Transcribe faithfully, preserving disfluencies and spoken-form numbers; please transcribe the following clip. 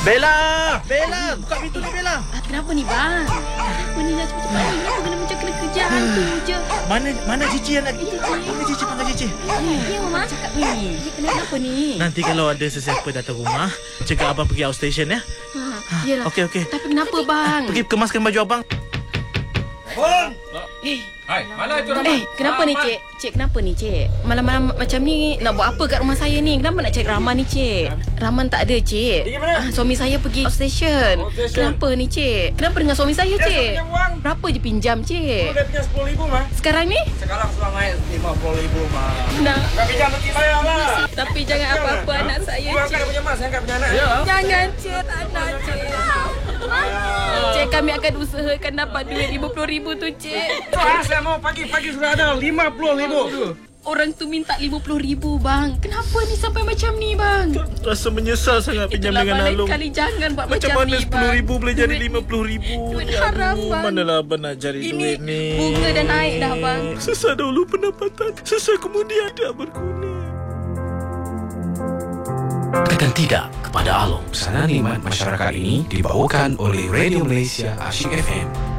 Bella! Bella! Buka pintu ni, Bella. Ah, kenapa ni bang? Kenapa ni dah cepat-cepat ni? Kenapa kena macam kena kerja hantu je? Mana mana Cici yang nak... Eh, Cici. Mana Cici, panggil Cici. Eh, ya Mama cakap ni. Cici kenapa ni? Nanti kalau ada sesiapa datang rumah, cakap abang pergi outstation ya. Ha, yelah. Okey, okey. Tapi kenapa bang? Pergi kemaskan baju abang. Eh, Hai, mana itu Rahman? Eh, kenapa ni, Cik? Cik, kenapa ni, Cik? Malam-malam macam ni nak buat apa kat rumah saya ni? Kenapa nak cari Rahman ni, Cik? Rahman tak ada, Cik. Pergi mana? Ah, suami saya pergi outstation. Outstation. Kenapa ni, Cik? Kenapa dengan suami saya, Dia Cik? pinjam wang. Berapa je pinjam, Cik? Dia pinjam sepuluh ribu mah. Sekarang ni? Sekarang sudah naik lima puluh ribu mah. Nak. Kau pinjam nanti bayar lah. Tapi jangan apa-apa anak saya, Kau angkat Cik. punya mas, saya angkat punya anak. Ya. Jangan, Cik. Tak nak, Cik. Cik, kami akan usahakan dapat duit lima puluh ribu tu, Cik. Ah, saya mau pagi-pagi sudah ada lima puluh ribu. Orang tu minta lima puluh ribu, bang. Kenapa ni sampai macam ni, bang? Rasa menyesal sangat pinjam Itulah dengan lain Alung. kali jangan buat Macam macam, mana ni, sepuluh bang. ribu boleh jadi Duit- lima puluh ribu? duit Ya haram, aduh, bang. manalah abang nak cari Ini duit ni. bunga dah naik dah, bang. Sesat dahulu pendapatan, sesat kemudian tidak berguna. Katakan tidak kepada Alung. Pesanan nikmat masyarakat ini dibawakan oleh Radio Malaysia Asyik F M.